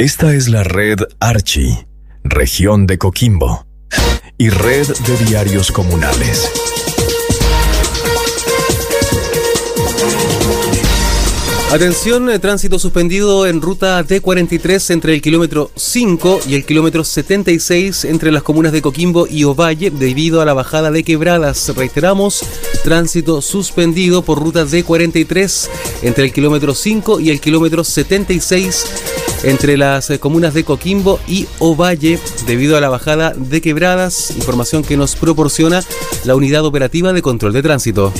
Esta es la red Archi, región de Coquimbo, y red de diarios comunales. Atención, tránsito suspendido en ruta D43 entre el kilómetro 5 y el kilómetro 76 entre las comunas de Coquimbo y Ovalle debido a la bajada de quebradas. Reiteramos, tránsito suspendido por ruta D43 entre el kilómetro 5 y el kilómetro 76 entre las comunas de Coquimbo y Ovalle debido a la bajada de quebradas, información que nos proporciona la Unidad Operativa de Control de Tránsito.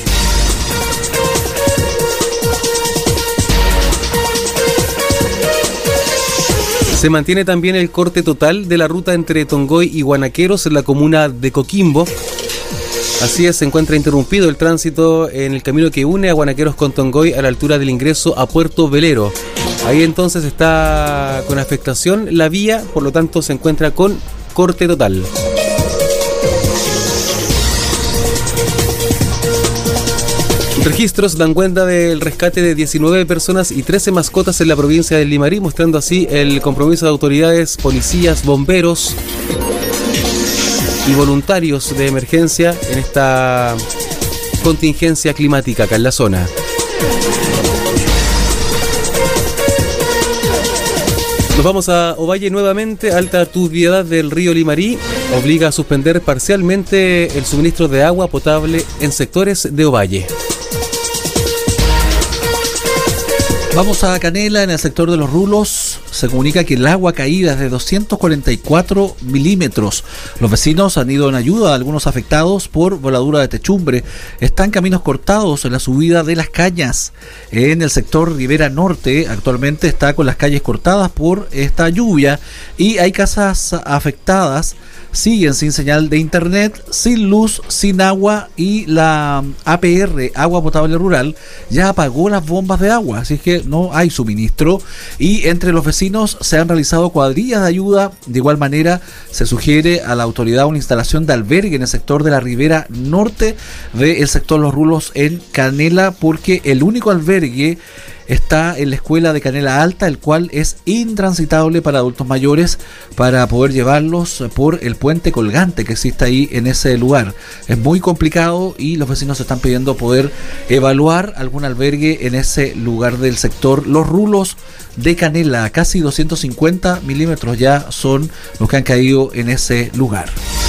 Se mantiene también el corte total de la ruta entre Tongoy y Guanaqueros en la comuna de Coquimbo. Así es, se encuentra interrumpido el tránsito en el camino que une a Guanaqueros con Tongoy a la altura del ingreso a Puerto Velero. Ahí entonces está con afectación la vía, por lo tanto se encuentra con corte total. Registros dan cuenta del rescate de 19 personas y 13 mascotas en la provincia del Limarí, mostrando así el compromiso de autoridades, policías, bomberos y voluntarios de emergencia en esta contingencia climática acá en la zona. Nos vamos a Ovalle nuevamente. Alta turbiedad del río Limarí obliga a suspender parcialmente el suministro de agua potable en sectores de Ovalle. Vamos a Canela, en el sector de Los Rulos. Se comunica que el agua caída es de 244 milímetros. Los vecinos han ido en ayuda a algunos afectados por voladura de techumbre. Están caminos cortados en la subida de las cañas. En el sector Rivera Norte actualmente está con las calles cortadas por esta lluvia y hay casas afectadas. Siguen sin señal de internet, sin luz, sin agua, y la APR, Agua Potable Rural, ya apagó las bombas de agua, así que no hay suministro. Y entre los vecinos se han realizado cuadrillas de ayuda. De igual manera, se sugiere a la autoridad una instalación de albergue en el sector de la Ribera Norte del sector Los Rulos en Canela, porque el único albergue está en la escuela de Canela Alta, el cual es intransitable para adultos mayores para poder llevarlos por el puente colgante que existe ahí en ese lugar. Es muy complicado y los vecinos están pidiendo poder evaluar algún albergue en ese lugar del sector Los Rulos de Canela. Casi 250 milímetros ya son los que han caído en ese lugar.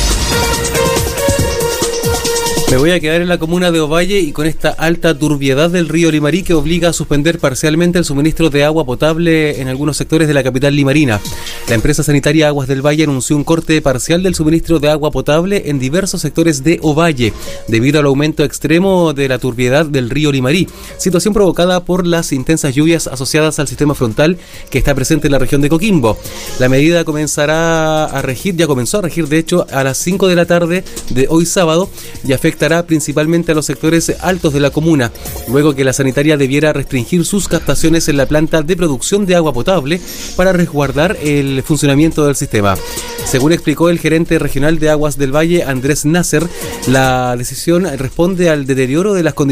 Me voy a quedar en la comuna de Ovalle y con esta alta turbiedad del río Limarí que obliga a suspender parcialmente el suministro de agua potable en algunos sectores de la capital limarina. La empresa sanitaria Aguas del Valle anunció un corte parcial del suministro de agua potable en diversos sectores de Ovalle debido al aumento extremo de la turbiedad del río Limarí, situación provocada por las intensas lluvias asociadas al sistema frontal que está presente en la región de Coquimbo. La medida ya comenzó a regir de hecho a las 5 de la tarde de hoy sábado y afectará principalmente a los sectores altos de la comuna, luego que la sanitaria debiera restringir sus captaciones en la planta de producción de agua potable para resguardar el funcionamiento del sistema. Según explicó el gerente regional de Aguas del Valle, Andrés Nasser, la decisión responde al deterioro de las condiciones